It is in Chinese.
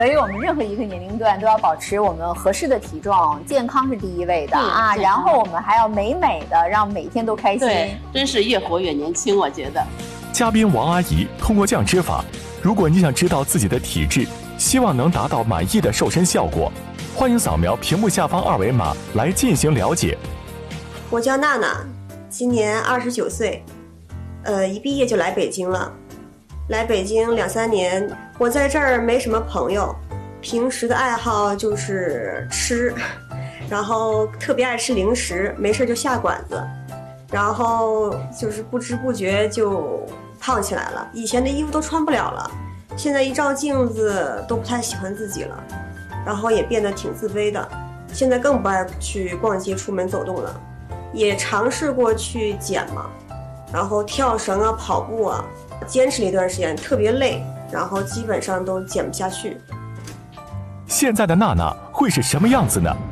所以我们任何一个年龄段都要保持我们合适的体重，健康是第一位的啊。然后我们还要美美的，让每天都开心。 对，真是越活越年轻，我觉得。 嘉宾王阿姨通过降脂法，如果你想知道自己的体质，希望能达到满意的瘦身效果，欢迎扫描屏幕下方二维码来进行了解。 我叫娜娜，今年29岁，一毕业就来北京了。来北京2、3年，我在这儿没什么朋友，平时的爱好就是吃，然后特别爱吃零食，没事就下馆子，然后就是不知不觉就胖起来了。以前的衣服都穿不了了，现在一照镜子都不太喜欢自己了，然后也变得挺自卑的，现在更不爱去逛街、出门走动了。也尝试过去减嘛，然后跳绳啊、跑步啊，坚持了一段时间，特别累，然后基本上都减不下去。 现在的娜娜会是什么样子呢？